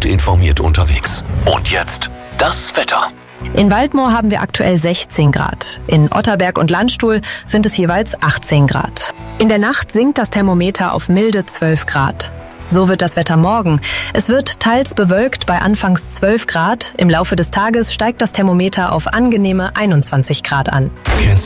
gut informiert unterwegs. Und jetzt das Wetter. In Waldmoor haben wir aktuell 16 Grad. In Otterberg und Landstuhl sind es jeweils 18 Grad. In der Nacht sinkt das Thermometer auf milde 12 Grad. So wird das Wetter morgen. Es wird teils bewölkt bei anfangs 12 Grad. Im Laufe des Tages steigt das Thermometer auf angenehme 21 Grad an.